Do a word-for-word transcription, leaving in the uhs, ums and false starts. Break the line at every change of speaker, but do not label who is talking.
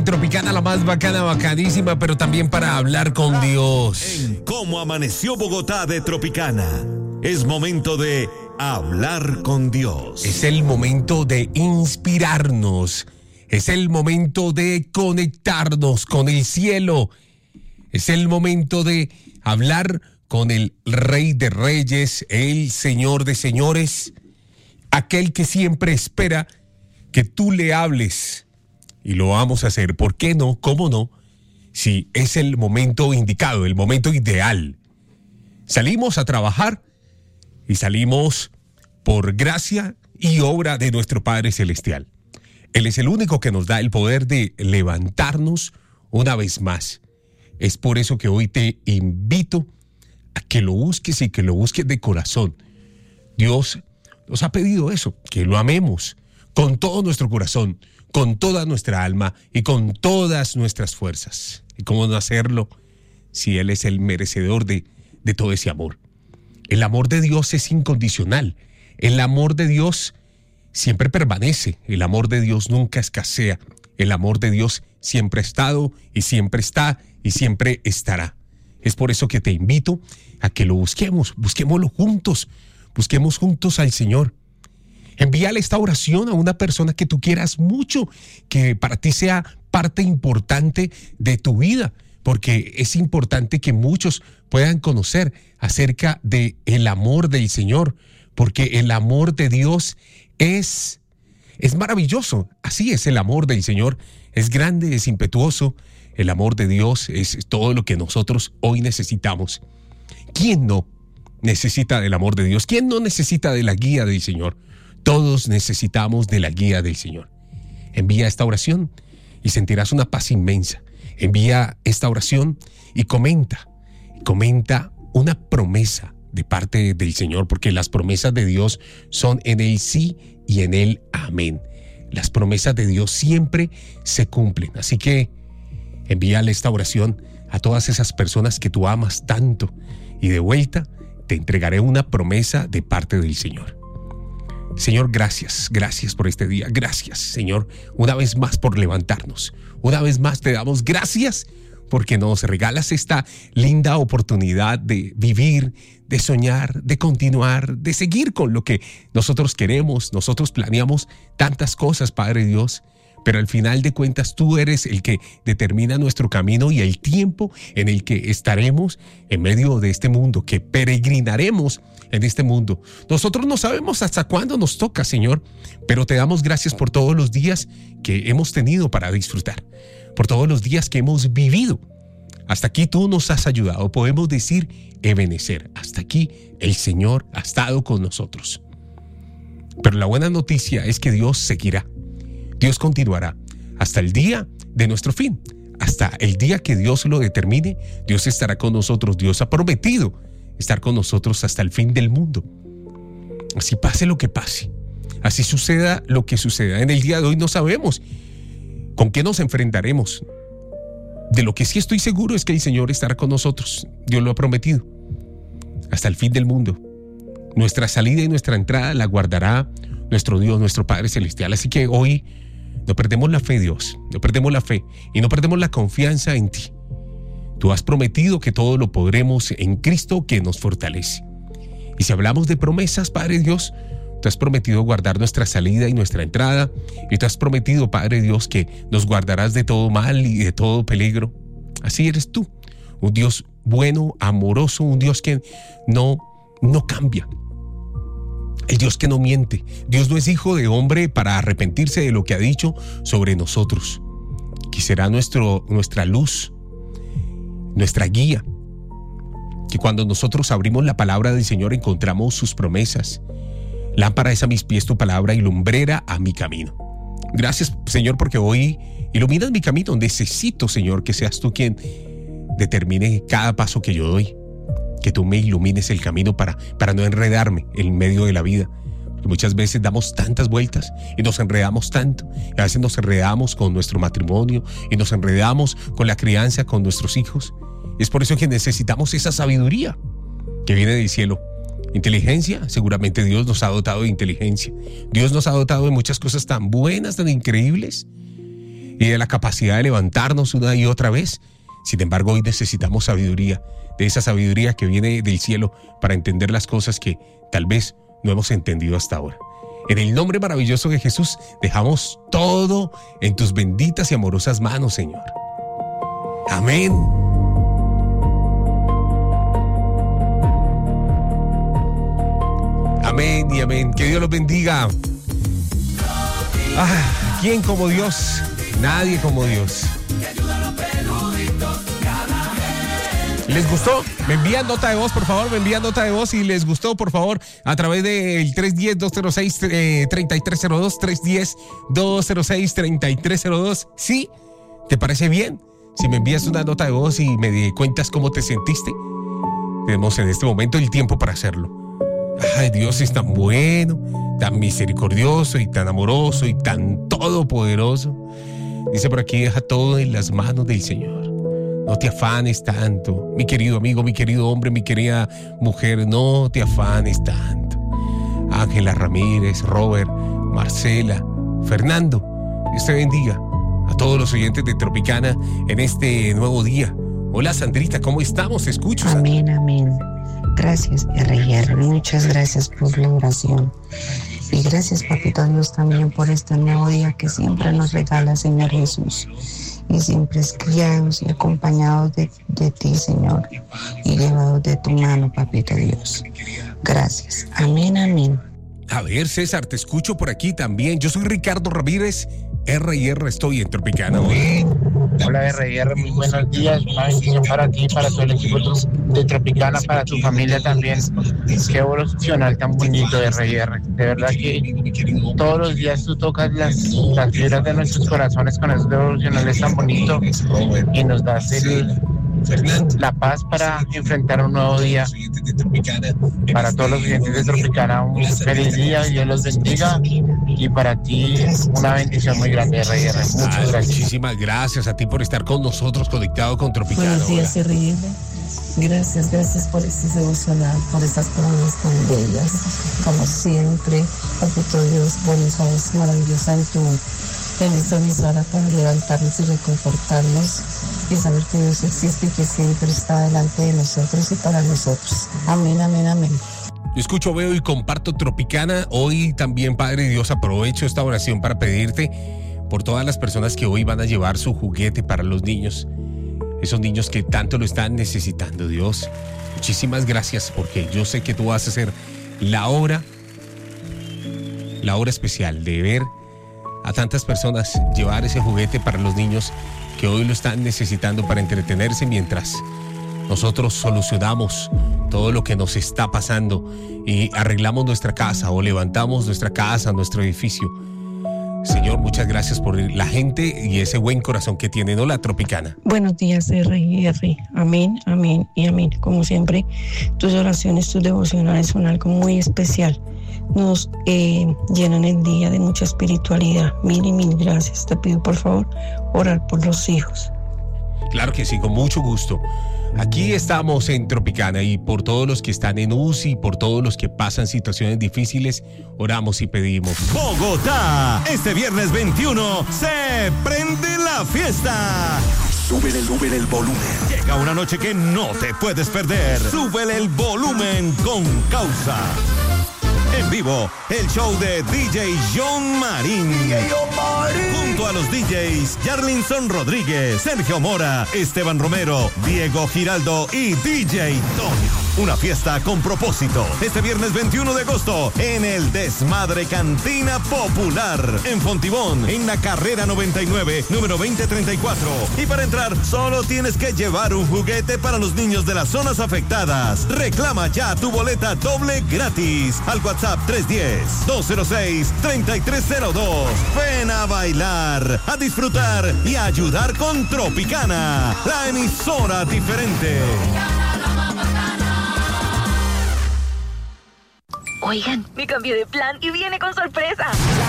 Tropicana, la más bacana, bacanísima, pero también para hablar con Dios.
En Cómo Amaneció Bogotá de Tropicana, es momento de hablar con Dios.
Es el momento de inspirarnos. Es el momento de conectarnos con el cielo. Es el momento de hablar con el Rey de Reyes, el Señor de Señores, aquel que siempre espera que tú le hables. Y lo vamos a hacer. ¿Por qué no? ¿Cómo no? Si es el momento indicado, el momento ideal. Salimos a trabajar y salimos por gracia y obra de nuestro Padre Celestial. Él es el único que nos da el poder de levantarnos una vez más. Es por eso que hoy te invito a que lo busques y que lo busques de corazón. Dios nos ha pedido eso, que lo amemos con todo nuestro corazón, con toda nuestra alma y con todas nuestras fuerzas. ¿Y cómo no hacerlo si Él es el merecedor de, de todo ese amor? El amor de Dios es incondicional. El amor de Dios siempre permanece. El amor de Dios nunca escasea. El amor de Dios siempre ha estado y siempre está y siempre estará. Es por eso que te invito a que lo busquemos, busquémoslo juntos, busquemos juntos al Señor. Envíale esta oración a una persona que tú quieras mucho, que para ti sea parte importante de tu vida, porque es importante que muchos puedan conocer acerca del amor del Señor, porque el amor de Dios es, es maravilloso. Así es el amor del Señor, es grande, es impetuoso. El amor de Dios es todo lo que nosotros hoy necesitamos. ¿Quién no necesita del amor de Dios? ¿Quién no necesita de la guía del Señor? Todos necesitamos de la guía del Señor. Envía esta oración y sentirás una paz inmensa. Envía esta oración y comenta, comenta una promesa de parte del Señor, porque las promesas de Dios son en el sí y en el amén. Las promesas de Dios siempre se cumplen. Así que envíale esta oración a todas esas personas que tú amas tanto y de vuelta te entregaré una promesa de parte del Señor. Señor, gracias, gracias por este día. Gracias, Señor, una vez más por levantarnos. Una vez más te damos gracias porque nos regalas esta linda oportunidad de vivir, de soñar, de continuar, de seguir con lo que nosotros queremos. Nosotros planeamos tantas cosas, Padre Dios, pero al final de cuentas tú eres el que determina nuestro camino y el tiempo en el que estaremos en medio de este mundo, que peregrinaremos en este mundo. Nosotros no sabemos hasta cuándo nos toca, Señor, pero te damos gracias por todos los días que hemos tenido para disfrutar, por todos los días que hemos vivido. Hasta aquí tú nos has ayudado. Podemos decir Ebenezer. Hasta aquí el Señor ha estado con nosotros. Pero la buena noticia es que Dios seguirá. Dios continuará hasta el día de nuestro fin. Hasta el día que Dios lo determine, Dios estará con nosotros. Dios ha prometido estar con nosotros hasta el fin del mundo. Así pase lo que pase, así suceda lo que suceda. En el día de hoy no sabemos con qué nos enfrentaremos. De lo que sí estoy seguro es que el Señor estará con nosotros. Dios lo ha prometido hasta el fin del mundo. Nuestra salida y nuestra entrada la guardará nuestro Dios, nuestro Padre Celestial. Así que hoy no perdemos la fe, Dios, no perdemos la fe y no perdemos la confianza en ti. Tú has prometido que todo lo podremos en Cristo que nos fortalece. Y si hablamos de promesas, Padre Dios, tú has prometido guardar nuestra salida y nuestra entrada. Y tú has prometido, Padre Dios, que nos guardarás de todo mal y de todo peligro. Así eres tú, un Dios bueno, amoroso, un Dios que no, no cambia. El Dios que no miente. Dios no es hijo de hombre para arrepentirse de lo que ha dicho sobre nosotros. Que será nuestro, nuestra luz, nuestra guía, que cuando nosotros abrimos la palabra del Señor encontramos sus promesas. Lámpara es a mis pies tu palabra y lumbrera a mi camino. Gracias, Señor, porque hoy iluminas mi camino. Necesito, Señor, que seas tú quien determine cada paso que yo doy, que tú me ilumines el camino para, para no enredarme en medio de la vida. Porque muchas veces damos tantas vueltas y nos enredamos tanto. Y a veces nos enredamos con nuestro matrimonio y nos enredamos con la crianza, con nuestros hijos. Es por eso que necesitamos esa sabiduría que viene del cielo. Inteligencia, seguramente Dios nos ha dotado de inteligencia. Dios nos ha dotado de muchas cosas tan buenas, tan increíbles. y de la capacidad de levantarnos una y otra vez. Sin embargo, hoy necesitamos sabiduría, de esa sabiduría que viene del cielo para entender las cosas que tal vez no hemos entendido hasta ahora. En el nombre maravilloso de Jesús, dejamos todo en tus benditas y amorosas manos, Señor. Amén. Amén y amén. Que Dios los bendiga. Ah, ¿quién como Dios? Nadie como Dios. ¿Les gustó? Me envían nota de voz, por favor, me envían nota de voz si les gustó, por favor, a través del tres uno cero, dos cero seis, tres tres cero dos, tres uno cero, dos cero seis, tres tres cero dos. ¿Sí? ¿Te parece bien? Si me envías una nota de voz y me cuentas cómo te sentiste, tenemos en este momento el tiempo para hacerlo. Ay, Dios es tan bueno, tan misericordioso y tan amoroso y tan todopoderoso. Dice por aquí, deja todo en las manos del Señor. No te afanes tanto, mi querido amigo, mi querido hombre, mi querida mujer, no te afanes tanto. Ángela Ramírez, Robert, Marcela, Fernando, Dios te bendiga. A todos los oyentes de Tropicana en este nuevo día. Hola, Sandrita, ¿cómo estamos? Te escucho.
Amén, amén. Gracias, R y R. Muchas gracias por la oración. Y gracias, Papito Dios, también por este nuevo día que siempre nos regala, Señor Jesús. Y siempre es criados y acompañados de, de ti, Señor, y llevados de tu mano, Papito Dios. Gracias. Amén, amén.
A ver, César, te escucho por aquí también. Yo soy Ricardo Ramírez, R y R, estoy en Tropicana.
Hola, R y R, muy buenos días. Una bendición para ti, para todo el equipo de Tropicana, para tu familia también. Qué evolucional tan bonito de R y R. De verdad que todos los días tú tocas las, las fibras de nuestros corazones con esos devocionales tan bonitos y nos das el, la paz para enfrentar un nuevo día. Para todos los oyentes de Tropicana, un feliz día, Dios los bendiga. Y para ti, una bendición muy grande, R y R. Muchas
Ay,
gracias.
Muchísimas gracias a ti por estar con nosotros, conectado con Tropicana.
Buenos días, R y R. Gracias, gracias por este devocional, por estas palabras tan bellas. Como siempre, Papito Dios, por esa voz maravillosa en tu en esta emisora para levantarnos y reconfortarnos y saber que Dios existe y que siempre está delante de nosotros y para nosotros. Amén, amén, amén.
Yo escucho, veo y comparto Tropicana. Hoy también, Padre Dios, aprovecho esta oración para pedirte por todas las personas que hoy van a llevar su juguete para los niños. Esos niños que tanto lo están necesitando, Dios. Muchísimas gracias, porque yo sé que tú vas a hacer la obra, la obra especial de ver a tantas personas llevar ese juguete para los niños que hoy lo están necesitando para entretenerse mientras nosotros solucionamos todo lo que nos está pasando y arreglamos nuestra casa o levantamos nuestra casa, nuestro edificio. Señor, muchas gracias por la gente y ese buen corazón que tienen. Hola, Tropicana.
Buenos días, R y R. Amén, amén y amén. Como siempre, tus oraciones, tus devocionales son algo muy especial. Nos eh, llenan el día de mucha espiritualidad. Mil y mil gracias. Te pido, por favor, orar por los hijos.
Claro que sí, con mucho gusto. Aquí estamos en Tropicana y por todos los que están en U C I, por todos los que pasan situaciones difíciles, oramos y pedimos.
Bogotá, este viernes veintiuno se prende la fiesta. Súbele, súbele el volumen. Llega una noche que no te puedes perder. Súbele el volumen con Causa. En vivo, el show de D J John Marín. Junto a los D Js Yarlinson Rodríguez, Sergio Mora, Esteban Romero, Diego Giraldo y D J Tony. Una fiesta con propósito. Este viernes veintiuno de agosto en el Desmadre Cantina Popular. En Fontibón, en la carrera noventa y nueve, número veinte treinta y cuatro. Y para entrar, solo tienes que llevar un juguete para los niños de las zonas afectadas. Reclama ya tu boleta doble gratis al WhatsApp tres uno cero, dos cero seis, tres tres cero dos. Ven a bailar, a disfrutar y a ayudar con Tropicana, la emisora diferente.
Oigan, me cambié de plan y viene con sorpresa.